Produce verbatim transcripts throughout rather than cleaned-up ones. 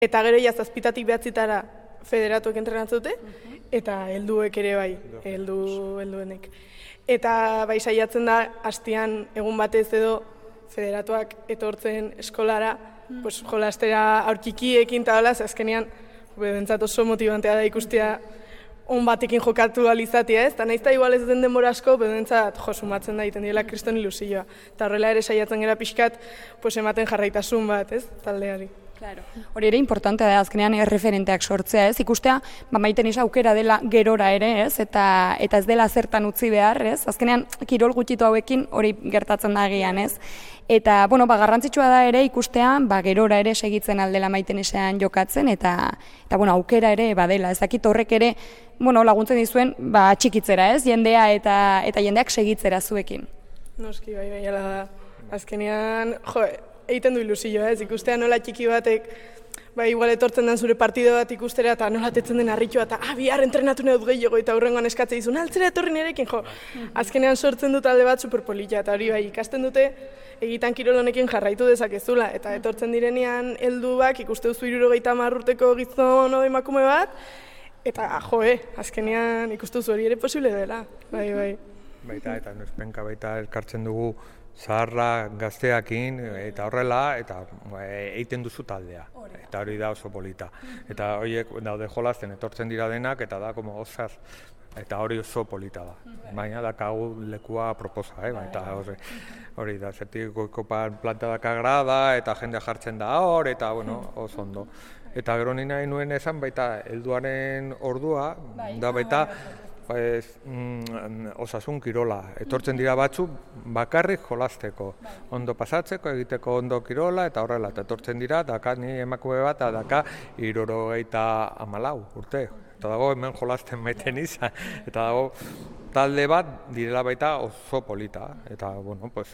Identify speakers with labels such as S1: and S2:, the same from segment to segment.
S1: Eta gero ja zazpitatik behatzitara federatuek entrenatzen dute, eta helduek ere bai, heldu helduenek. Eta bai saiatzen da, hastian egun batez edo federatuak etortzen eskolara, pues, jolastera aurkikiekin eta hola, azkenean, bentsat oso motibantea da ikustea on batekin jokatu alizatia, ez? Eta nahiz eta igual ez den denbora asko, bentsat jo sumatzen da egiten diela kriston ilusioa. Eta horrela ere saiatzen gara pixkat, pues, ematen jarraitasun bat, ez? Taldeari.
S2: Claro. Hori ere importantea da, azkenean erreferenteak sortzea, ez? Ikustea, ba, maiten isa aukera dela gerora ere, ez? Eta, eta ez dela zertan utzi behar, ez? Azkenean, kirol gutxitu hauekin hori gertatzen da agian, ez? Eta, bueno, ba, garrantzitsua da ere ikustea, ba, gerora ere segitzen aldela maiten esean jokatzen, eta, eta bueno, aukera ere badela, ez dakit horrek ere, bueno, laguntzen dizuen, ba, txikitzera, ez? Jendea eta, eta jendeak segitzera zuekin.
S1: Noski, bai, bai, ala da. Azkenean, jo, egiten du ilusioa, ez? Ikustea nola txiki batek, ba, igual etortzen den zure partido bat ikustera, eta nola tetzen den harritxua, eta ah, bihar entrenatu nahi dut gehiago, eta hurrengoan eskatzen dizun, altzera etorri nirekin, jo. Azkenean sortzen dut alde bat superpolita, eta hori bai, ikasten dute, egitan kirol honekin jarraitu dezakezula, eta etortzen direnean helduak ikuste duzu hirurogeita hamar urteko gizon o emakume bat, eta jo, eh, azkenean ikuste duzu hori ere posible dela, bai, bai.
S3: Baita, eta nespenka baita elkartzen dugu zaharra gazteakin, eta horrela, eta egiten duzu taldea. Eta hori da oso polita. Eta horiek daude jolasten etortzen dira denak, eta da, como osaz, eta hori oso polita da. Baina dakagu lekua proposa, eh? Eta hori, hori da, zertik goikopan planta daka grada, eta jendea jartzen da hor, eta bueno, oso ondo. Eta gero ni nahi nuen esan baita, helduaren ordua, da baita, pues, mm, osasun kirola. Etortzen dira batzu bakarrik jolasteko. Ondo pasatzeko, egiteko ondo kirola, eta horrela, eta etortzen dira, daka ni emakume bat, eta daka hirurogeita hamalau urte. Eta dago hemen jolasten maiten izan, eta dago talde bat direla baita oso polita. Eta, bueno, pues,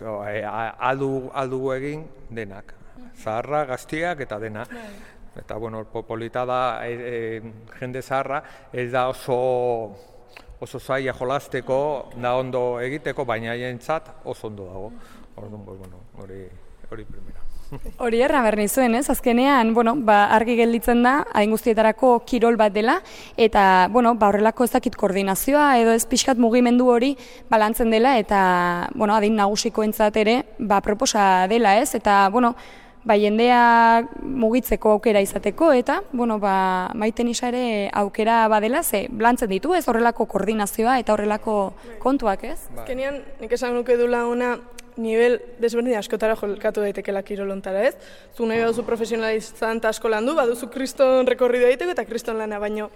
S3: aldu, aldu egin denak. Zaharra, gaztiak eta dena. Eta, bueno, polita da, e, e, jende zaharra, ez da oso oso zaila jolasteko, da ondo egiteko, baina haientzat oso ondo dago. Orduan, bueno, hori, hori primera.
S2: Hori erra berni zuen, ez? Azkenean, bueno, ba, argi gelditzen da, adin guztietarako kirol bat dela, eta, bueno, ba, horrelako ez dakit koordinazioa, edo ez pixkat mugimendu hori balantzen dela, eta, bueno, adin nagusikoentzat ere, ba, proposa dela, ez? Eta, bueno, ba, jendea mugitzeko aukera izateko, eta, bueno, ba, maiten isa ere aukera badela, ze, lantzen ditu, ez? Horrelako koordinazioa eta horrelako kontuak, ez?
S1: Azkenean, nik esan nuke dula ona, nivel desberdin askotara jolkatu daitekela kirolontara, ez? Zu nahi baduzu profesionalizan eta asko landu, baduzu kriston rekorrido daiteko eta kriston lana, baino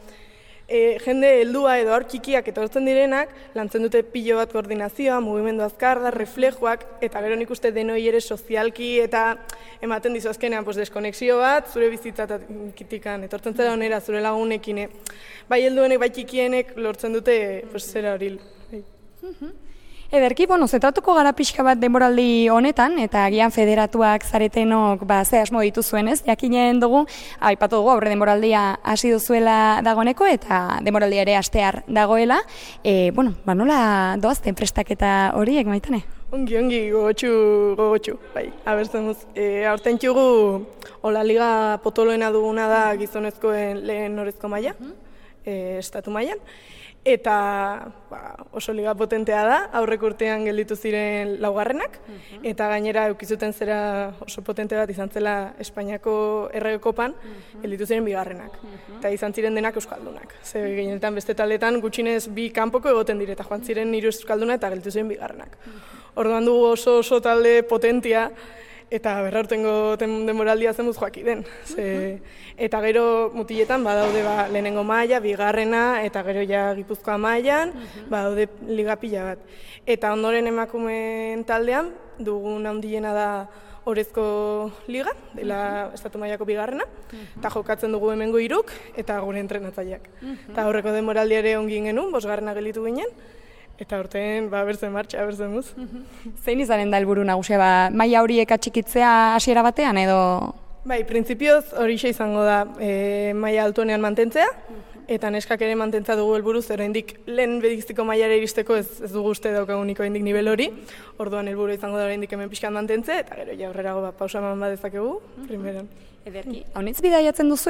S1: e, jende heldua edo aurkikiak etortzen direnak, lantzen dute pilo bat koordinazioa, mugimendu azkarra, reflejoak, eta gero nik uste denoi ere sozialki eta ematen dizu azkenean pues, deskonexio bat, zure bizitzatikan, etortzen zera onera, zure lagunekin, bai helduenek, bai txikienek lortzen dute pues, zera hori.
S2: Ederki, bueno, zetatuko gara pixka bat denboraldi honetan, eta agian federatuak zaretenok ba, ze asmo dituzuen, ez? Jakinen dugu, aipatu dugu aurre denboraldia hasi duzuela dagoeneko, eta denboraldia ere hastear dagoela. E, bueno, ba, nola doazten prestaketa horiek, Maitane?
S1: Ongi, ongi, gogotxu, gogotxu, bai, abertzen duz. E, aurten txugu, hola liga potoloena duguna da gizonezkoen lehen norezko maila, e, estatu mailan. Eta ba, oso liga potentea da, aurrek urtean gelditu ziren laugarrenak, eta gainera eukizuten zera oso potente bat izan zela Espainiako erregekopan, gelditu ziren bigarrenak. Eta izan ziren denak euskaldunak. Ze gehienetan beste taldetan gutxinez bi kanpoko egoten dire, eta joan ziren hiru euskalduna eta gelditu ziren bigarrenak. Orduan dugu oso oso talde potentia, eta berraurtengo denboraldia zenbuz joaki den. Ze, eta gero mutiletan badaude ba, lehenengo maila, bigarrena, eta gero ja Gipuzkoa mailan, badaude liga pila bat. Eta ondoren emakumeen taldean, dugun handiena da Orezko liga, dela estatu mailako bigarrena, eta jokatzen dugu hemengo hiruk, eta gure entrenatzaileak. Eta horreko denboraldia ere ongin genuen, bosgarrena gelditu ginen, eta urtean, ba, berzen martxa, berzen muz.
S2: Zein izanen da helburu nagusia, ba, maila horiek atxikitzea hasiera batean, edo?
S1: Bai, printzipioz horixe izango da e, maila altuenean mantentzea, eta neskak ere mantentza dugu helburuz, oraindik lehen bediztiko mailara iristeko ez, ez dugu uste daukaguniko oraindik nivel hori, orduan helburu izango da oraindik hemen pixkan mantentze, eta gero ja aurrerago ba, pausa eman badezakegu, primeran.
S2: Ederki. Haunitz bidaiatzen duzu